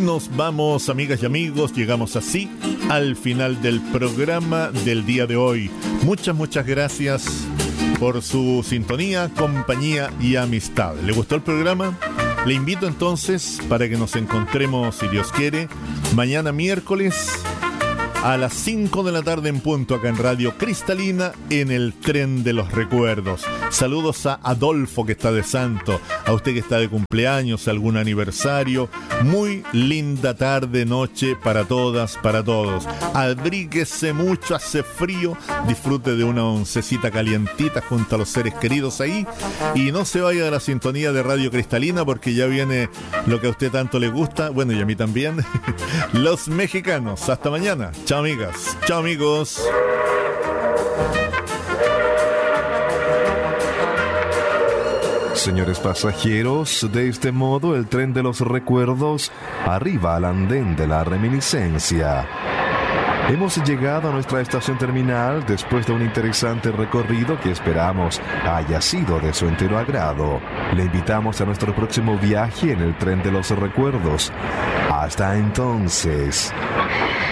nos vamos, amigas y amigos. Llegamos así al final del programa del día de hoy. Muchas gracias por su sintonía, compañía y amistad. ¿Le gustó el programa? Le invito entonces para que nos encontremos, si Dios quiere, mañana miércoles a las 5 de la tarde en punto, acá en Radio Cristalina, en el Tren de los Recuerdos. Saludos a Adolfo, que está de santo, a usted que está de cumpleaños, algún aniversario. Muy linda tarde, noche para todas, para todos. Abríguese mucho, hace frío, disfrute de una oncecita calientita junto a los seres queridos ahí, y no se vaya de la sintonía de Radio Cristalina, porque ya viene lo que a usted tanto le gusta, bueno, y a mí también, los mexicanos. Hasta mañana. Chao, amigas. Chao, amigos. Señores pasajeros, de este modo el tren de los recuerdos arriba al andén de la reminiscencia. Hemos llegado a nuestra estación terminal después de un interesante recorrido que esperamos haya sido de su entero agrado. Le invitamos a nuestro próximo viaje en el tren de los recuerdos. Hasta entonces.